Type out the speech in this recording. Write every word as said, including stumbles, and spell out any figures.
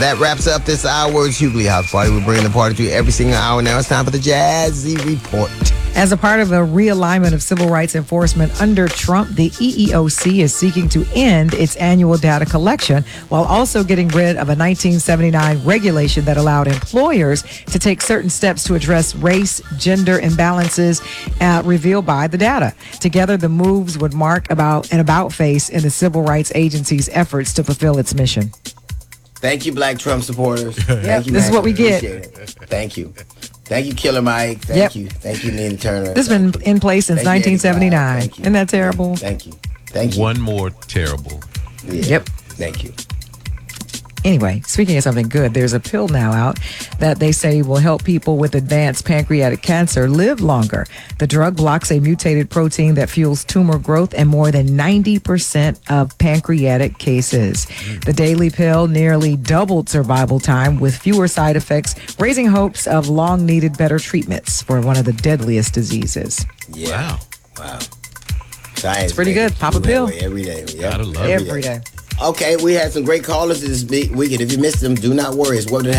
That wraps up this hour's Hughley House Party. We're bringing the party to you every single hour. Now it's time for the Jazzy Report. As a part of a realignment of civil rights enforcement under Trump, the E E O C is seeking to end its annual data collection while also getting rid of a nineteen seventy-nine regulation that allowed employers to take certain steps to address race, gender imbalances uh, revealed by the data. Together, the moves would mark about an about face in the civil rights agency's efforts to fulfill its mission. Thank you, Black Trump supporters. Yep, Thank you, this is man. what we get. Appreciate it. Thank you. Thank you, Killer Mike. Thank Yep. you. Thank you, Nina Turner. This has been in place since Thank you, nineteen seventy-nine. Thank you. Isn't that terrible? Thank you. Thank you. One more terrible. Yeah. Yep. Thank you. Anyway, speaking of something good, there's a pill now out that they say will help people with advanced pancreatic cancer live longer. The drug blocks a mutated protein that fuels tumor growth in more than ninety percent of pancreatic cases. The daily pill nearly doubled survival time with fewer side effects, raising hopes of long-needed better treatments for one of the deadliest diseases. Yeah. Wow. Wow. Science, It's pretty baby. good. Pop a Every pill. day, Every day. Yep. Gotta love it. Every day. Okay, we had some great callers this weekend. If you missed them, do not worry. It's what it